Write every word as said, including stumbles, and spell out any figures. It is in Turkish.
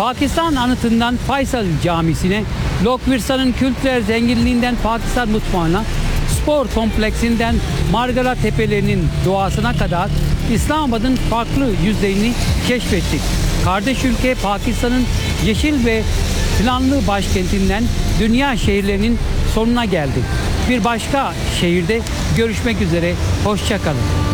Pakistan anıtından Faysal Camisi'ne, Lokvirsa'nın kültürel zenginliğinden Pakistan mutfağına, spor kompleksinden Margara Tepelerinin doğasına kadar İslamabad'ın farklı yüzlerini keşfettik. Kardeş ülke Pakistan'ın yeşil ve planlı başkentinden dünya şehirlerinin sonuna geldik. Bir başka şehirde görüşmek üzere, hoşça kalın.